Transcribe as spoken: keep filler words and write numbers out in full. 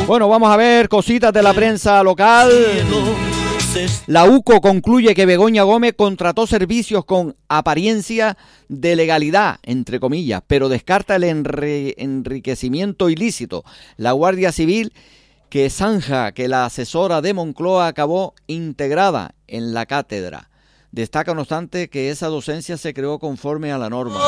Bueno, vamos a ver cositas de la prensa local. La U C O concluye que Begoña Gómez contrató servicios con apariencia de legalidad, entre comillas, pero descarta el enri- enriquecimiento ilícito. La Guardia Civil que zanja que la asesora de Moncloa acabó integrada en la cátedra. Destaca, no obstante, que esa docencia se creó conforme a la norma.